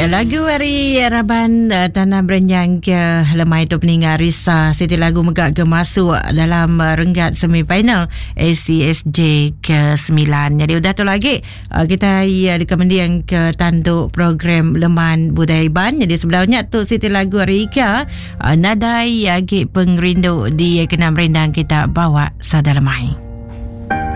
Lagu hari Raban Tanah Berenyang ke lemai tu peninggal Risa Siti lagu megak ke masuk dalam renggat semifinal ACSJ ke-9. Jadi udah tu lagi kita di kemudian ke tanduk program Leman Budaya Iban. Jadi sebelumnya tu Siti lagu hari Ika nadai agi pengrindu di kena merendang kita bawa sada lemai.